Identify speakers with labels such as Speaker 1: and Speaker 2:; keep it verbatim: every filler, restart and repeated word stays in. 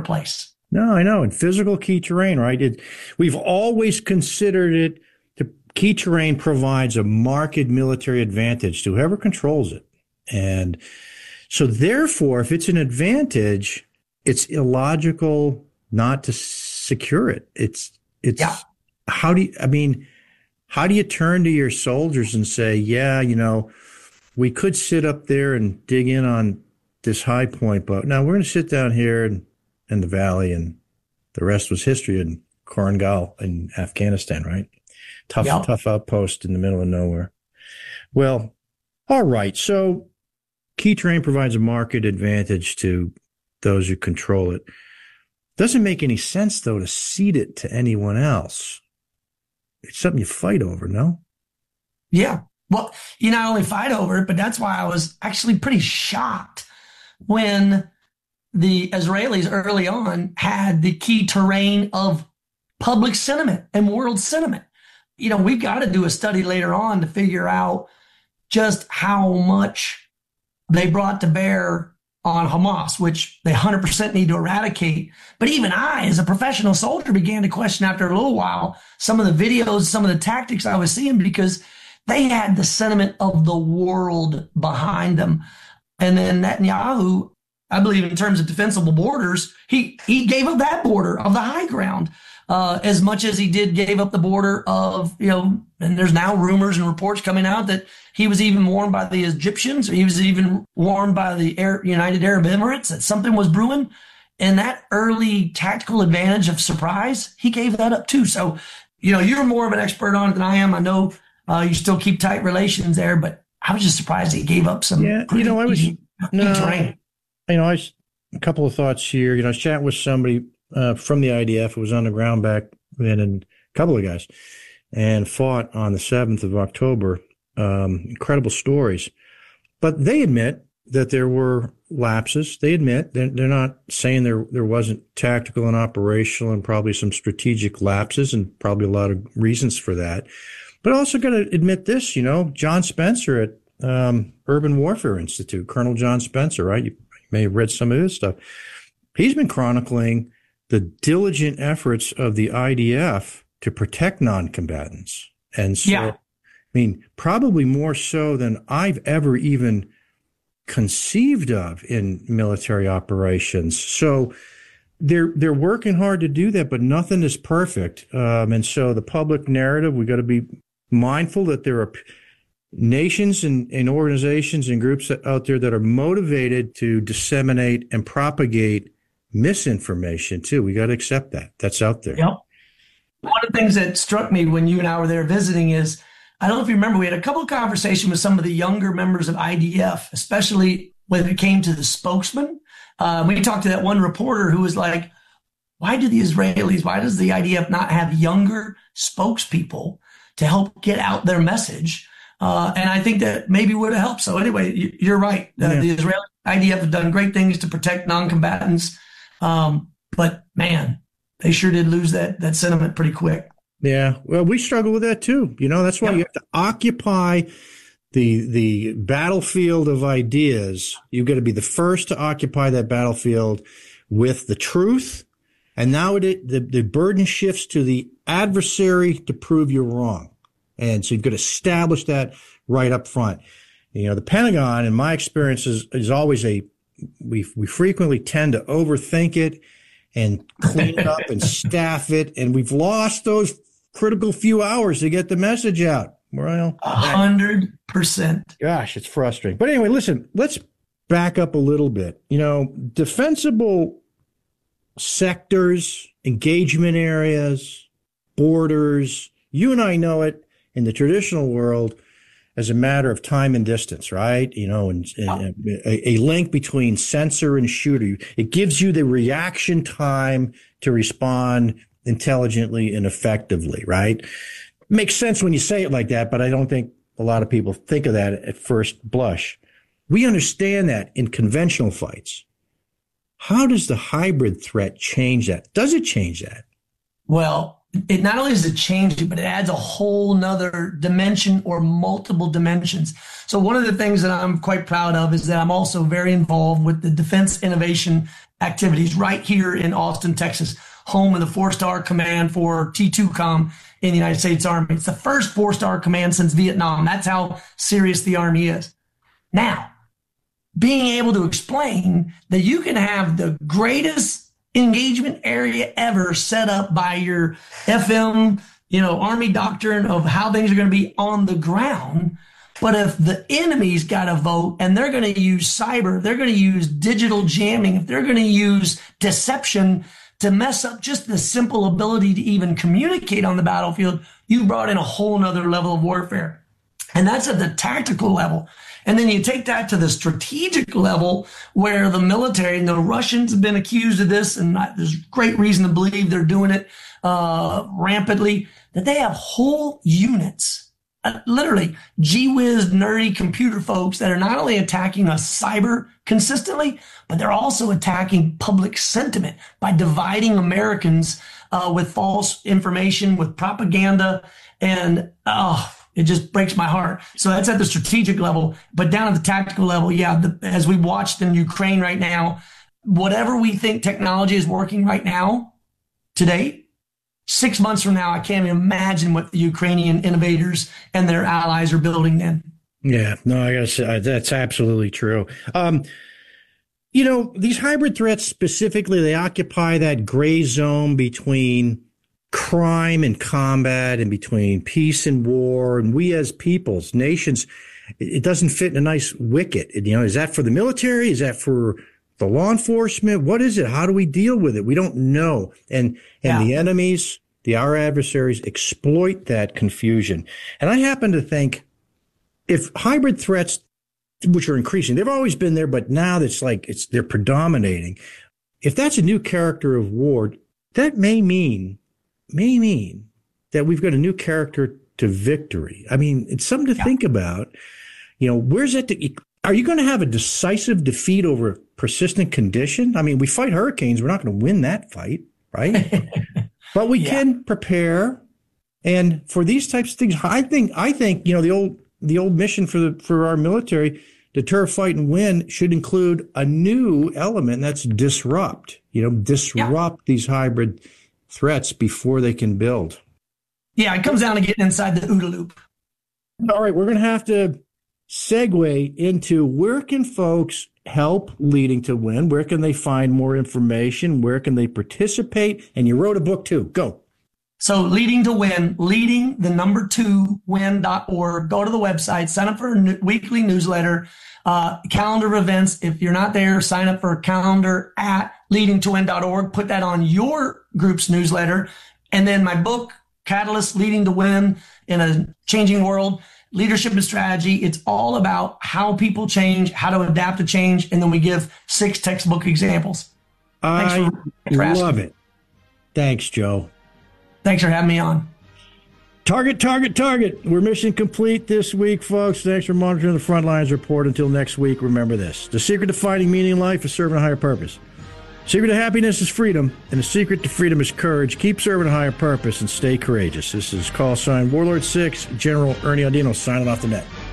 Speaker 1: replace.
Speaker 2: No, I know. And physical key terrain, right? It, we've always considered it, the key terrain provides a marked military advantage to whoever controls it. And so therefore, if it's an advantage, it's illogical not to secure it. It's, it's, yeah. how do you, I mean, how do you turn to your soldiers and say, yeah, you know, we could sit up there and dig in on this high point, but now we're going to sit down here and in the valley, and the rest was history in Korangal in Afghanistan, right? Tough, yep. tough outpost in the middle of nowhere. Well, all right. So key terrain provides a market advantage to those who control it. Doesn't make any sense, though, to cede it to anyone else. It's something you fight over, no?
Speaker 1: Yeah. Well, you not only fight over it, but that's why I was actually pretty shocked when the Israelis early on had the key terrain of public sentiment and world sentiment. You know, we've got to do a study later on to figure out just how much they brought to bear on Hamas, which they one hundred percent need to eradicate. But even I, as a professional soldier, began to question after a little while some of the videos, some of the tactics I was seeing, because they had the sentiment of the world behind them. And then Netanyahu, I believe in terms of defensible borders, he, he gave up that border of the high ground uh, as much as he did gave up the border of, you know, and there's now rumors and reports coming out that he was even warned by the Egyptians, or he was even warned by the Air, United Arab Emirates that something was brewing. And that early tactical advantage of surprise, he gave that up too. So, you know, you're more of an expert on it than I am. I know uh, you still keep tight relations there, but I was just surprised he gave up some.
Speaker 2: Yeah, you know, I was, no,
Speaker 1: terrain.
Speaker 2: You know, I was, a couple of thoughts here. You know, I was chatting with somebody uh, from the I D F who was on the ground back then, and a couple of guys, and fought on the seventh of October. Um, incredible stories. But they admit that there were lapses. They admit they're, they're not saying there there wasn't tactical and operational and probably some strategic lapses, and probably a lot of reasons for that. But also got to admit this, you know, John Spencer at um, Urban Warfare Institute, Colonel John Spencer, right? You may have read some of his stuff. He's been chronicling the diligent efforts of the I D F to protect non-combatants. And so, yeah. I mean, probably more so than I've ever even conceived of in military operations. So they're, they're working hard to do that, but nothing is perfect. Um, and so the public narrative, we got to be mindful that there are nations and, and organizations and groups out there that are motivated to disseminate and propagate misinformation too. We got to accept that. That's out there.
Speaker 1: Yep. One of the things that struck me when you and I were there visiting is, I don't know if you remember, we had a couple of conversations with some of the younger members of I D F, especially when it came to the spokesman. Uh, we talked to that one reporter who was like, why do the Israelis, why does the I D F not have younger spokespeople to help get out their message? Uh, and I think that maybe would have helped. So anyway, you're right. Uh, yeah. The Israeli I D F have done great things to protect non-combatants. Um, but man, they sure did lose that, that sentiment pretty quick.
Speaker 2: Yeah. Well, we struggle with that too. You know, that's why yep. you have to occupy the, the battlefield of ideas. You've got to be the first to occupy that battlefield with the truth. And now it, the, the burden shifts to the adversary to prove you're wrong. And so you've got to establish that right up front. You know, the Pentagon, in my experience, is, is always a, we, we frequently tend to overthink it and clean it up and staff it. And we've lost those critical few hours to get the message out. Well,
Speaker 1: a hundred percent.
Speaker 2: Gosh, it's frustrating. But anyway, listen, let's back up a little bit. You know, defensible sectors, engagement areas, borders, you and I know it in the traditional world as a matter of time and distance, right? You know, and, and oh. a, a link between sensor and shooter. It gives you the reaction time to respond intelligently and effectively, right? Makes sense when you say it like that, but I don't think a lot of people think of that at first blush. We understand that in conventional fights. How does the hybrid threat change that? Does it change that?
Speaker 1: Well, it not only does it change it, but it adds a whole nother dimension or multiple dimensions. So one of the things that I'm quite proud of is that I'm also very involved with the Defense Innovation activities right here in Austin, Texas, home of the four-star command for T two com in the United States Army. It's the first four-star command since Vietnam. That's how serious the Army is. Now, being able to explain that you can have the greatest engagement area ever set up by your F M, you know, Army doctrine of how things are going to be on the ground. But if the enemy's got to vote and they're going to use cyber, they're going to use digital jamming, if they're going to use deception to mess up just the simple ability to even communicate on the battlefield, you brought in a whole nother level of warfare. And that's at the tactical level. And then you take that to the strategic level where the military, and the Russians have been accused of this, and there's great reason to believe they're doing it uh, rampantly, that they have whole units, uh, literally gee-whiz, nerdy computer folks that are not only attacking us cyber consistently, but they're also attacking public sentiment by dividing Americans uh, with false information, with propaganda, and oh, it just breaks my heart. So that's at the strategic level. But down at the tactical level, yeah, the, as we watched in Ukraine right now, whatever we think technology is working right now, today, six months from now, I can't even imagine what the Ukrainian innovators and their allies are building then.
Speaker 2: Yeah, no, I got to say, that's absolutely true. Um, you know, these hybrid threats specifically, they occupy that gray zone between crime and combat and between peace and war. And we as peoples, nations, it doesn't fit in a nice wicket. You know, is that for the military? Is that for the law enforcement? What is it? How do we deal with it? We don't know. And, and yeah. the enemies, the, our adversaries exploit that confusion. And I happen to think if hybrid threats, which are increasing, they've always been there, but now it's like it's, they're predominating. If that's a new character of war, that may mean may mean that we've got a new character to victory. I mean, it's something to yeah. think about. You know, where's that? To, are you going to have a decisive defeat over a persistent condition? I mean, we fight hurricanes. We're not going to win that fight, right? But we yeah. can prepare. And for these types of things, I think, I think, you know, the old, the old mission for the, for our military, deter, fight, and win, should include a new element, and that's disrupt, you know, disrupt yeah. these hybrid threats before they can build.
Speaker 1: Yeah, it comes down to getting inside the OODA loop.
Speaker 2: All right, we're going to have to segue into where can folks help Leading to Win? Where can they find more information? Where can they participate? And you wrote a book too. Go.
Speaker 1: So Leading to Win, leading the number two win dot org. Go to the website, sign up for a weekly newsletter, uh, calendar of events. If you're not there, sign up for a calendar at leading to win dot org. Put that on your group's newsletter. And then my book, Catalyst, Leading to Win in a Changing World, Leadership and Strategy. It's all about how people change, how to adapt to change. And then we give six textbook examples.
Speaker 2: I for, for love it. Thanks, Joe.
Speaker 1: Thanks for having me on.
Speaker 2: Target, target, target. We're mission complete this week, folks. Thanks for monitoring the Frontlines Report. Until next week, remember this. The secret to finding meaning in life is serving a higher purpose. Secret to happiness is freedom, and the secret to freedom is courage. Keep serving a higher purpose and stay courageous. This is call sign Warlord six, General Ernie Audino signing off the net.